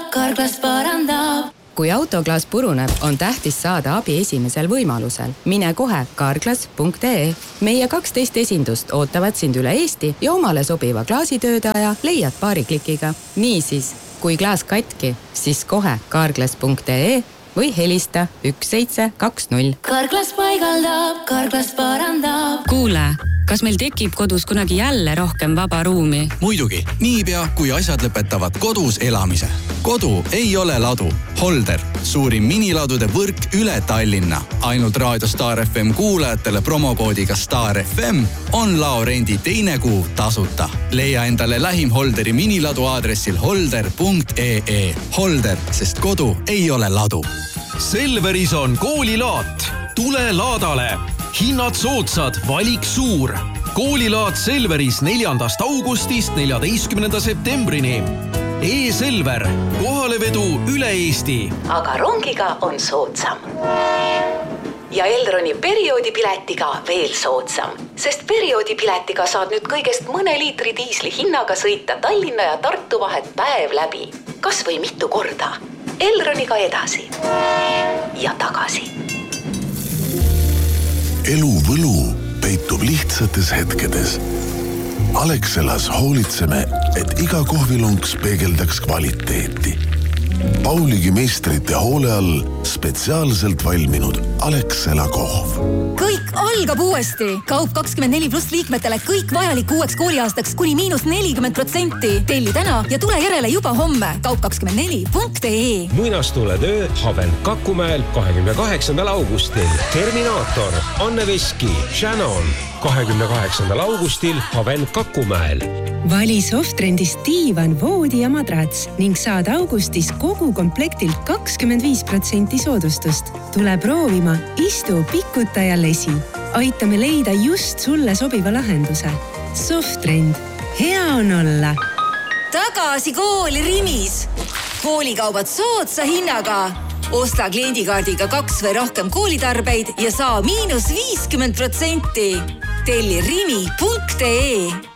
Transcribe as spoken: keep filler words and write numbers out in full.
Carglass parandab. Kui autoklaas puruneb, on tähtis saada abi esimesel võimalusel. Mine kohe carglass punkt ee. Meie kaksteist esindust ootavad sind üle Eesti ja omale sobiva klaasitöödaja leiad paari klikiga. Niisiis, kui klaas katki, siis kohe carglass punkt ee või helista üks seitse kaks null. Carglass paigaldab, Carglass parandab. Kuule, kas meil tekib kodus kunagi jälle rohkem vaba ruumi? Muidugi, niipea kui asjad lõpetavad kodus elamise. Kodu ei ole ladu. Holder, suurim miniladude võrk üle Tallinna. Ainult Raadio Star F M kuulajatele promokoodiga Star F M on laorendi teine kuu tasuta. Leia endale lähim Holderi miniladu aadressil holder punkt ee. Holder, sest kodu ei ole ladu. Selveris on koolilaat. Tule laadale. Hinnad soodsad, valik suur. Koolilaat Selveris neljandast augustist neljateistkümnenda septembrini. E-Selver, kohalevedu üle Eesti. Aga rongiga on soodsam. Ja Elroni perioodipiletiga veel soodsam. Sest perioodipiletiga saad nüüd kõigest mõne liitri diisli hinnaga sõita Tallinna ja Tartu vahet päev läbi. Kas või mitu korda. Elroniga edasi. Ja tagasi. Elu võlu peitub lihtsates hetkedes. Alexelas hoolitseme, et iga kohvilunks peegeldaks kvaliteeti. Pauligi meistrite hoole all spetsiaalselt valminud Alexela kohv. Kõik algab uuesti. Kaup kakskümmend neli pluss liikmetele kõik vajalik uueks kooliaastaks kuni miinus nelikümmend protsenti. Telli täna ja tule järele juba homme. Kaup kakskümmend neli punkt ee. Muinastuletöö Haven Kakumäel kahekümne kaheksandal augustil. Terminaator, Anne Veski, Shannon. kahekümne kaheksandal augustil Haven Kakumäel. Vali Softrendist diivan, voodi ja madrats ning saad augustis kogu komplektilt kakskümmend viis protsenti soodustust. Tule proovima, istu, pikuta ja lesi. Aitame leida just sulle sobiva lahenduse. Softrend. Hea on olla. Tagasi kooli Rimis. Koolikaubad soodsa hinnaga. Osta kliendikaardiga kaks või rohkem koolitarbeid ja saa miinus viiskümmend protsenti. Telli rimi punkt ee.